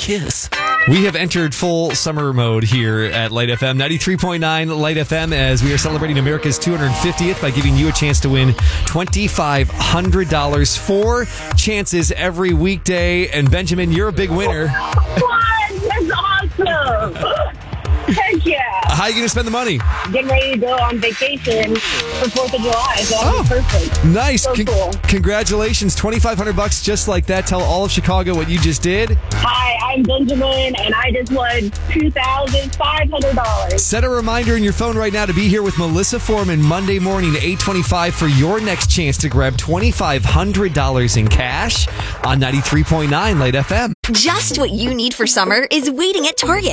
kiss. We have entered full summer mode here at Light FM, 93.9 Light FM, as we are celebrating America's 250th by giving you a chance to win $2,500. 4 chances every weekday. And Benjamin, you're a big winner. What? That's awesome. Heck yeah. How are you going to spend the money? Getting ready to go on vacation for 4th of July, so that'll be perfect. Nice. So cool. Congratulations. $2,500 just like that. Tell all of Chicago what you just did. Hi, I'm Benjamin, and I just won $2,500. Set a reminder in your phone right now to be here with Melissa Foreman Monday morning at 8:25 for your next chance to grab $2,500 in cash on 93.9 Light FM. Just what you need for summer is waiting at Target.